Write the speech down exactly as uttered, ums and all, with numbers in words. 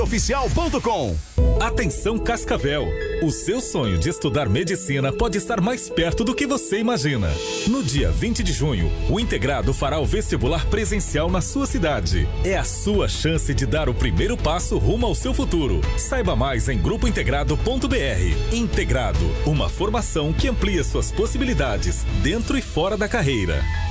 oficial ponto com. Atenção Cascavel, o seu sonho de estudar medicina pode estar mais perto do que você imagina. No dia vinte de junho, o Integrado fará o vestibular presencial na sua cidade. É a sua chance de dar o primeiro passo rumo ao seu futuro. Saiba mais em grupo integrado ponto br. Integrado, uma formação que amplia suas possibilidades dentro e fora da carreira.